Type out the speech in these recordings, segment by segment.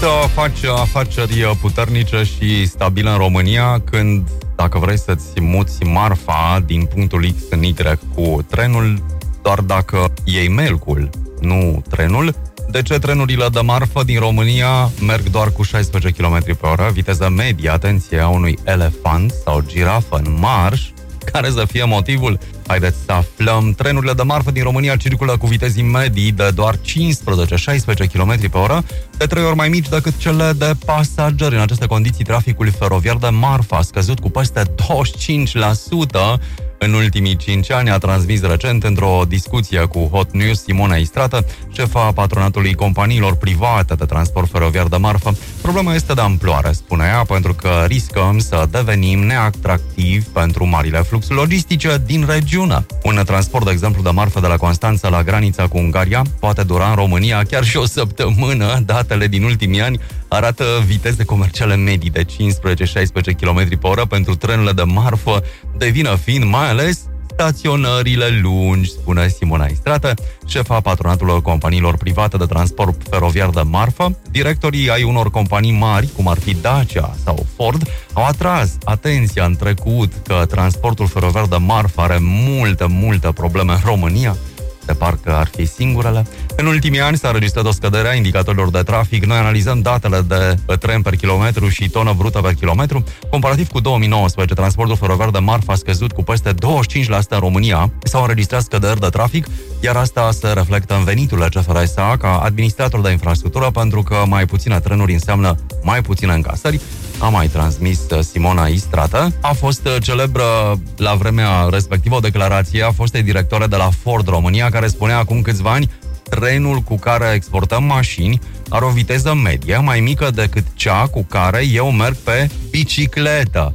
să faci afaceri puternice și stabile în România când, dacă vrei să-ți muți marfa din punctul X în Y cu trenul, doar dacă iei melcul, nu trenul. De ce trenurile de marfă din România merg doar cu 16 km pe oră, viteză medie, atenție, a unui elefant sau girafă în marș? Care să fie motivul? Haideți să aflăm. Trenurile de marfă din România circulă cu vitezii medii de doar 15-16 km pe oră, de 3 ori mai mici decât cele de pasageri. În aceste condiții, traficul feroviar de marfă a scăzut cu peste 25% în ultimii 5 ani, a transmis recent într-o discuție cu Hot News Simona Istrată, șefa patronatului companiilor private de transport feroviar de marfă. Problema este de amploare, spune ea, pentru că riscăm să devenim neatractivi pentru marile fluxuri logistice din regiune. Un transport, de exemplu, de marfă de la Constanța la granița cu Ungaria poate dura în România chiar și o săptămână. Datele din ultimii ani arată viteze comerciale medii de 15-16 km pe oră pentru trenurile de marfă, de vină fiind mai ales staționările lungi, spune Simona Istrată, șefa patronatului companiilor private de transport feroviar de marfă. Directorii ai unor companii mari, cum ar fi Dacia sau Ford, au atras atenția în trecut că transportul feroviar de marfă are multe probleme în România. De parcă ar fi singurele. În ultimii ani s-a înregistrat o scădere a indicatorilor de trafic. Noi analizăm datele de tren per kilometru și tonă brută per kilometru. Comparativ cu 2019, transportul feroviar de marfă a scăzut cu peste 25% în România. S-au înregistrat scăderi de trafic, iar asta se reflectă în veniturile CFR-SA ca administrator de infrastructură, pentru că mai puține trenuri înseamnă mai puține încasări. A mai transmis Simona Istrată. A fost celebră la vremea respectivă o declarație a fostei directoare de la Ford România, care spunea acum câțiva ani: trenul cu care exportăm mașini are o viteză medie mai mică decât cea cu care eu merg pe bicicletă.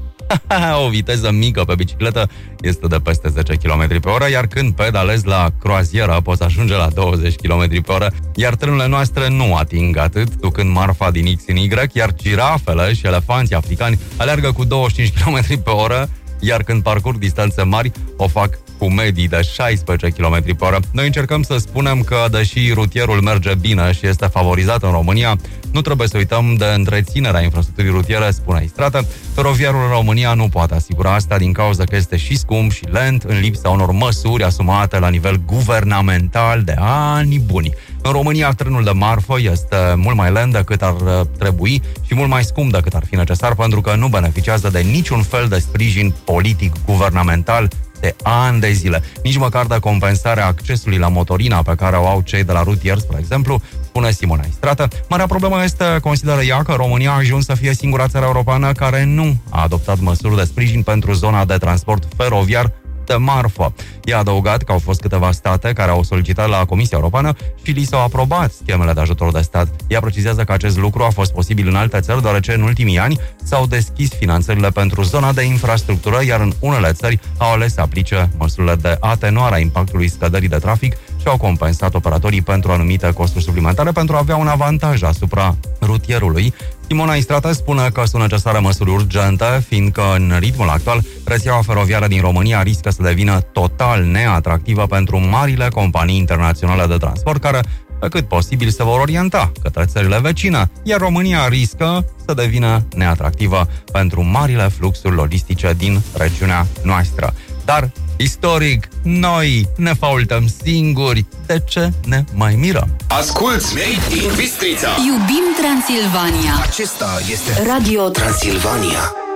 O viteză mică pe bicicletă este de peste 10 km pe oră, iar când pedalezi la croazieră poți ajunge la 20 km pe oră, iar trenurile noastre nu ating atât, ducând marfa din X în Y, iar girafele și elefanții africani alergă cu 25 km pe oră, iar când parcurg distanțe mari o fac cu medii de 16 km pe oră. Noi încercăm să spunem că, deși rutierul merge bine și este favorizat în România, nu trebuie să uităm de întreținerea infrastructurii rutiere, spune Istrată. Feroviarul în România nu poate asigura asta din cauza că este și scump și lent, în lipsa unor măsuri asumate la nivel guvernamental de ani buni. În România, trenul de marfă este mult mai lent decât ar trebui și mult mai scump decât ar fi necesar, pentru că nu beneficiază de niciun fel de sprijin politic guvernamental de ani de zile, nici măcar de compensarea accesului la motorina pe care o au cei de la rutier, spre exemplu, spune Simona Istrată. Marea problemă este, consideră ea, că România a ajuns să fie singura țară europeană care nu a adoptat măsuri de sprijin pentru zona de transport feroviar de marfă. I-a adăugat că au fost câteva state care au solicitat la Comisia Europeană și li s-au aprobat schemele de ajutor de stat. Ea precizează că acest lucru a fost posibil în alte țări, deoarece în ultimii ani s-au deschis finanțările pentru zona de infrastructură, iar în unele țări au ales să aplice măsurile de atenuare a impactului scăderii de trafic și au compensat operatorii pentru anumite costuri suplimentare pentru a avea un avantaj asupra rutierului. Simona Istrată spune că sunt necesare măsuri urgente, fiindcă în ritmul actual rețeaua feroviară din România riscă să devină total neatractivă pentru marile companii internaționale de transport, care, pe cât posibil, se vor orienta către țările vecine, iar România riscă să devină neatractivă pentru marile fluxuri logistice din regiunea noastră. Dar, istoric, noi ne faultăm singuri. De ce ne mai mirăm? Asculți Made in Bistrița. Iubim Transilvania. Acesta este Radio Transilvania.